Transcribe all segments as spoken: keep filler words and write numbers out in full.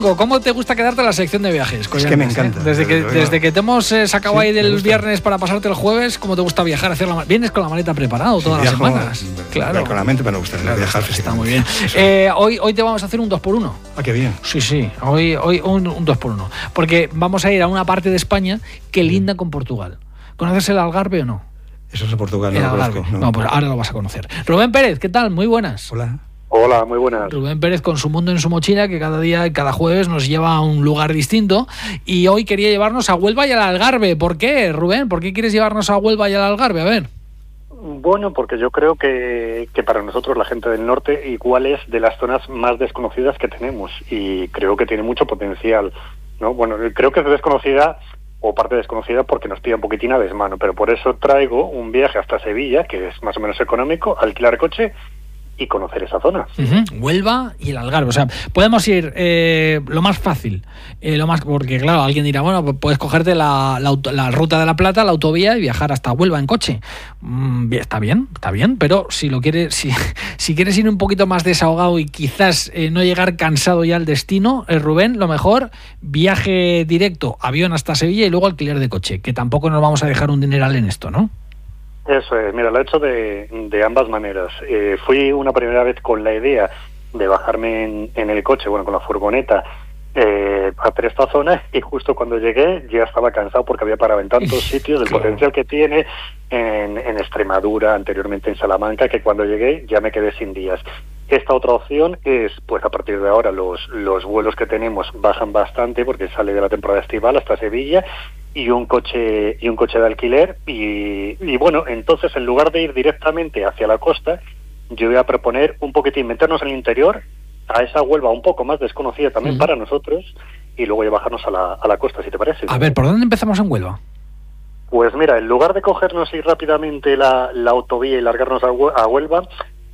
¿Cómo te gusta quedarte en la sección de viajes? Es que me encanta. ¿eh? Desde, que, desde que te hemos eh, sacado sí, ahí del viernes para pasarte el jueves, ¿cómo te gusta viajar? Hacer la, ¿Vienes con la maleta preparado sí, todas viajo, las semanas? Claro. Con la mente, pero me gusta claro, viajar. Está muy bien. Eh, hoy, hoy te vamos a hacer un dos por uno. Ah, qué bien. Sí, sí. Hoy, hoy un, un dos por uno. Porque vamos a ir a una parte de España que linda con Portugal. ¿Conoces el Algarve o no? Eso es de Portugal, no lo conozco. No. no, pues ahora lo vas a conocer. Rubén Pérez, ¿qué tal? Muy buenas. Hola. Hola, muy buenas. Rubén Pérez con su mundo en su mochila, que cada día, cada jueves nos lleva a un lugar distinto. Y hoy quería llevarnos a Huelva y al Algarve. ¿Por qué, Rubén? ¿Por qué quieres llevarnos a Huelva y al Algarve? A ver. Bueno, porque yo creo que, que para nosotros, la gente del norte, igual es de las zonas más desconocidas que tenemos. Y creo que tiene mucho potencial, ¿no? Bueno, creo que es desconocida, o parte desconocida, porque nos pilla un poquitín a desmano. Pero por eso traigo un viaje hasta Sevilla, que es más o menos económico, alquilar coche y conocer esa zona. Uh-huh. Huelva y el Algarve. O sea, podemos ir eh, lo más fácil, eh, lo más porque claro, alguien dirá, bueno, pues puedes cogerte la, la, la Ruta de la Plata, la autovía y viajar hasta Huelva en coche. Mm, está bien, está bien, pero si lo quieres, si, si quieres ir un poquito más desahogado y quizás eh, no llegar cansado ya al destino, eh, Rubén, lo mejor, viaje directo, avión hasta Sevilla y luego alquiler de coche, que tampoco nos vamos a dejar un dineral en esto, ¿no? Eso es, mira, lo he hecho de, de ambas maneras. Eh, fui una primera vez con la idea de bajarme en, en el coche, bueno, con la furgoneta, eh, a hacer esta zona, y justo cuando llegué ya estaba cansado porque había parado en tantos sitios, del claro. potencial que tiene en, en Extremadura, anteriormente en Salamanca, que cuando llegué ya me quedé sin días. Esta otra opción es, pues a partir de ahora los, los vuelos que tenemos bajan bastante porque sale de la temporada estival hasta Sevilla, y un coche y un coche de alquiler y, y bueno, entonces en lugar de ir directamente hacia la costa, yo voy a proponer un poquitín meternos en el interior, a esa Huelva un poco más desconocida también uh-huh. para nosotros, y luego ya bajarnos a la, a la costa, si te parece. A ver, ¿por dónde empezamos en Huelva? Pues mira, en lugar de cogernos y rápidamente la, la autovía y largarnos a, a Huelva,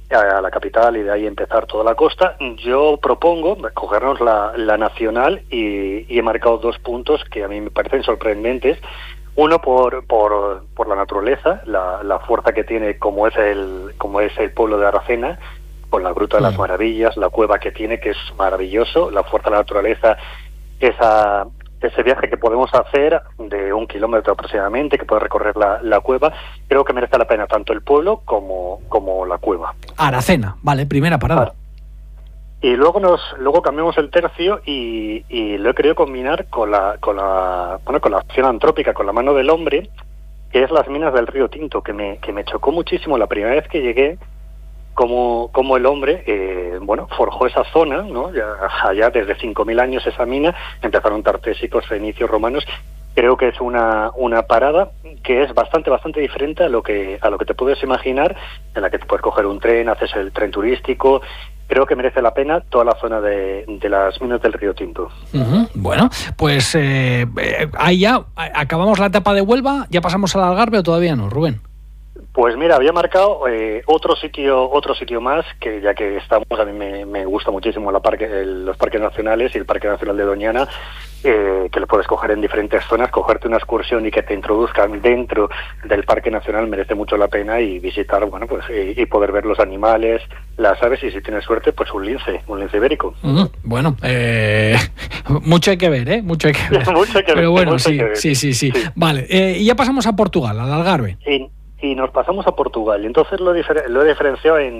a la capital, y de ahí empezar toda la costa, yo propongo cogernos la, la nacional y, y he marcado dos puntos que a mí me parecen sorprendentes. Uno por por, por la naturaleza, la, la fuerza que tiene, como es el como es el pueblo de Aracena, con la Gruta de las Maravillas, la cueva que tiene, que es maravilloso, la fuerza de la naturaleza, esa ese viaje que podemos hacer de un kilómetro aproximadamente, que puede recorrer la, la cueva, creo que merece la pena tanto el pueblo como, como la cueva. Aracena, vale, primera parada. Y luego nos luego cambiamos el tercio y, y lo he querido combinar con la con la bueno con la acción antrópica, con la mano del hombre, que es las minas del Río Tinto, que me que me chocó muchísimo la primera vez que llegué. Como, como el hombre, eh, bueno, forjó esa zona, ¿no? Ya, allá desde cinco mil años esa mina, empezaron tartésicos, fenicios, romanos. Creo que es una, una parada que es bastante, bastante diferente a lo que a lo que te puedes imaginar, en la que te puedes coger un tren, haces el tren turístico. Creo que merece la pena toda la zona de, de las minas del Río Tinto. Uh-huh. Bueno, pues eh, eh, ahí ya acabamos la etapa de Huelva, ¿ya pasamos al Algarve o todavía no, Rubén? Pues mira, había marcado eh, otro sitio otro sitio más, que ya que estamos, a mí me, me gusta muchísimo la parque, el, los parques nacionales y el Parque Nacional de Doñana, eh, que lo puedes coger en diferentes zonas, cogerte una excursión y que te introduzcan dentro del Parque Nacional merece mucho la pena, y visitar, bueno, pues y, y poder ver los animales, las aves, y si tienes suerte, pues un lince, un lince ibérico. Uh-huh. Bueno, eh, mucho hay que ver, ¿eh? Mucho hay que ver. mucho hay que ver. Pero bueno, sí, ver. sí, sí, sí, sí. Vale, eh, y ya pasamos a Portugal, al Algarve. Sí. Y nos pasamos a Portugal, y entonces lo, difer- lo he diferenciado en,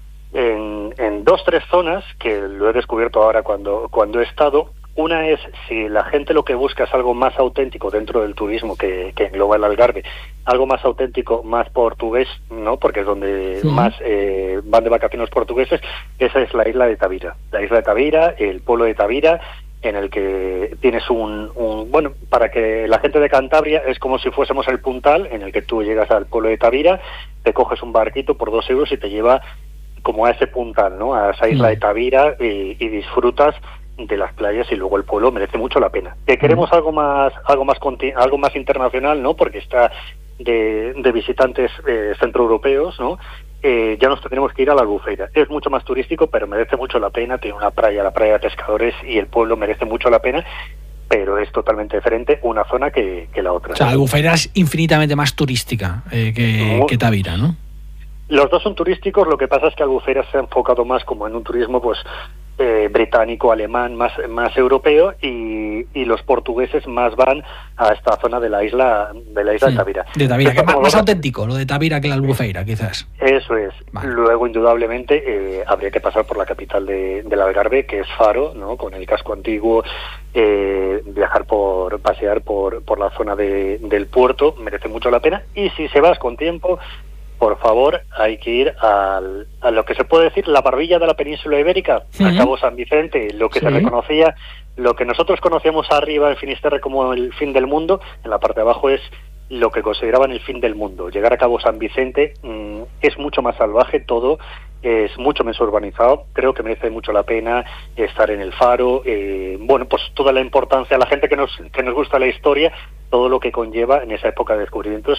en, en dos, tres zonas, que lo he descubierto ahora cuando, cuando he estado. Una es, si la gente lo que busca es algo más auténtico dentro del turismo que, que engloba el Algarve, algo más auténtico, más portugués, ¿no? Porque es donde sí. más eh, van de vacaciones portugueses, esa es la isla de Tavira. La isla de Tavira, el pueblo de Tavira, en el que tienes un, un... Bueno, para que la gente de Cantabria es como si fuésemos el Puntal, en el que tú llegas al pueblo de Tavira, te coges un barquito por dos euros y te lleva como a ese Puntal, ¿no? A esa isla de Tavira, y, y disfrutas de las playas, y luego el pueblo merece mucho la pena. Que queremos algo más algo más conti- algo más internacional, ¿no? Porque está de, de visitantes eh, centroeuropeos, ¿no? Eh, ya nos tendremos que ir a la Albufeira. Es mucho más turístico, pero merece mucho la pena. Tiene una playa, la playa de pescadores, y el pueblo merece mucho la pena, pero es totalmente diferente una zona que, que la otra. O sea, Albufeira es infinitamente más turística eh, que, Muy, que Tavira, ¿no? Los dos son turísticos, lo que pasa es que Albufeira se ha enfocado más como en un turismo, pues eh, británico, alemán, más, más europeo, y, y los portugueses más van a esta zona de la isla de la isla sí, de Tavira. De Tavira, que es más, más auténtico lo de Tavira que la Albufeira, quizás. Eso es. Vale. Luego, indudablemente, eh, habría que pasar por la capital de, del Algarve, que es Faro, ¿no? Con el casco antiguo, eh, viajar por, pasear por, por la zona de, del puerto, merece mucho la pena. Y si se vas con tiempo, por favor, hay que ir al, a lo que se puede decir la barbilla de la península ibérica, uh-huh. a Cabo San Vicente, lo que sí. se reconocía, lo que nosotros conocíamos arriba en Finisterre como el fin del mundo, en la parte de abajo es lo que consideraban el fin del mundo. Llegar a Cabo San Vicente mmm, es mucho más salvaje todo, es mucho menos urbanizado, creo que merece mucho la pena estar en el Faro, eh, bueno, pues toda la importancia, la gente que nos, que nos gusta la historia, todo lo que conlleva en esa época de descubrimientos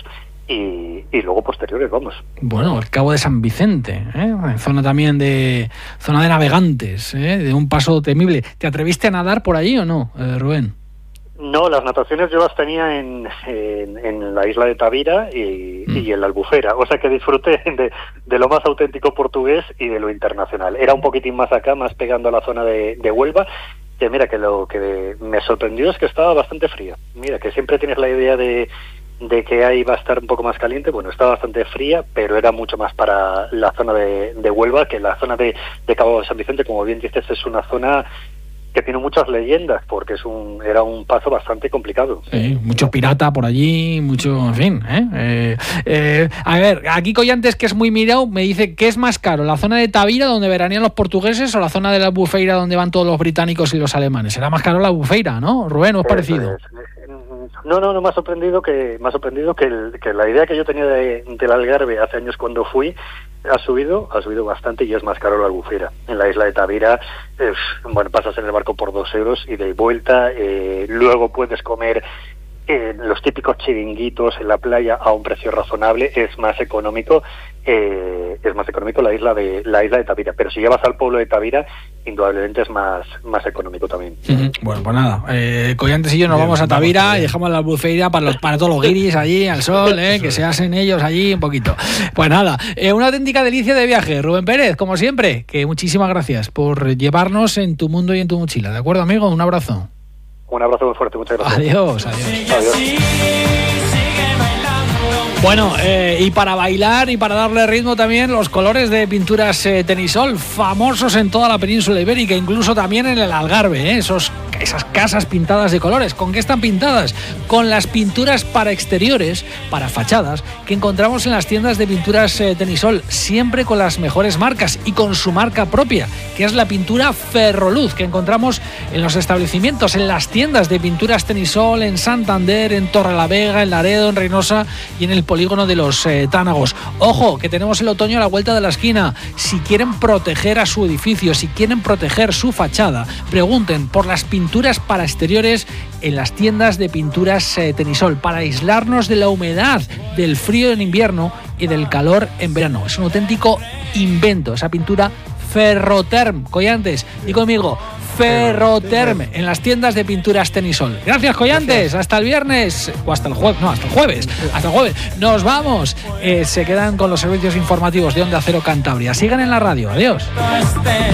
y, y luego posteriores, vamos. Bueno, el Cabo de San Vicente, ¿eh? Zona también de zona de navegantes, ¿eh? De un paso temible. ¿Te atreviste a nadar por allí o no, eh, Rubén? No, las nataciones yo las tenía en, en, en la isla de Tavira y, mm. y en la Albufeira, o sea que disfruté de, de lo más auténtico portugués y de lo internacional. Era un poquitín más acá, más pegando a la zona de, de Huelva, que mira que lo que me sorprendió es que estaba bastante fría. Mira, que siempre tienes la idea de, de que ahí va a estar un poco más caliente, bueno, estaba bastante fría, pero era mucho más para la zona de, de Huelva, que la zona de, de Cabo de San Vicente, como bien dices, es una zona que tiene muchas leyendas, porque es un era un paso bastante complicado. Sí, mucho pirata por allí, mucho, en fin. ¿eh? Eh, eh, a ver, aquí Collantes, que es muy mirado, me dice, ¿qué es más caro? ¿La zona de Tavira, donde veranían los portugueses, o la zona de la Albufeira, donde van todos los británicos y los alemanes? Será más caro la Albufeira, ¿no, Rubén? ¿O es parecido? No, no, no, me ha sorprendido que, me ha sorprendido que, el, que la idea que yo tenía de, del Algarve hace años cuando fui, ha subido, ha subido bastante y es más caro la Albufeira. En la isla de Tavira, eh, bueno, pasas en el barco por dos euros ida y vuelta, eh, luego puedes comer eh, los típicos chiringuitos en la playa a un precio razonable, es más económico, eh, es más económico la isla de la isla de Tavira, pero si llevas al pueblo de Tavira, indudablemente es más más económico también. Uh-huh. Bueno, pues nada, eh, Collantes y yo nos bien, vamos a Tavira vamos, y dejamos la Albufeira para los para todos los guiris allí al sol, eh, que se hacen ellos allí un poquito. Pues nada, eh, una auténtica delicia de viaje, Rubén Pérez, como siempre, que muchísimas gracias por llevarnos en tu mundo y en tu mochila, ¿de acuerdo, amigo? Un abrazo. Un abrazo muy fuerte, muchas gracias. Adiós, adiós. Adiós. Bueno, eh, y para bailar y para darle ritmo también los colores de pinturas eh, Tenisol, famosos en toda la península ibérica, incluso también en el Algarve, ¿eh? Esos, esas casas pintadas de colores. ¿Con qué están pintadas? Con las pinturas para exteriores, para fachadas, que encontramos en las tiendas de pinturas eh, Tenisol, siempre con las mejores marcas y con su marca propia, que es la pintura Ferroluz, que encontramos en los establecimientos, en las tiendas de pinturas Tenisol, en Santander, en Torrelavega, en Laredo, en Reynosa y en el polígono de los eh, Tánagos. Ojo, que tenemos el otoño a la vuelta de la esquina. Si quieren proteger a su edificio, si quieren proteger su fachada, pregunten por las pinturas para exteriores en las tiendas de pinturas eh, Tenisol, para aislarnos de la humedad, del frío en invierno y del calor en verano. Es un auténtico invento, esa pintura Ferroterm. Collantes, y conmigo, Ferroterm, en las tiendas de pinturas Tenisol. Gracias, Collantes. Gracias. Hasta el viernes, o hasta el jueves, no, hasta el jueves. Hasta el jueves. Nos vamos. Eh, se quedan con los servicios informativos de Onda Cero Cantabria. Sigan en la radio. Adiós.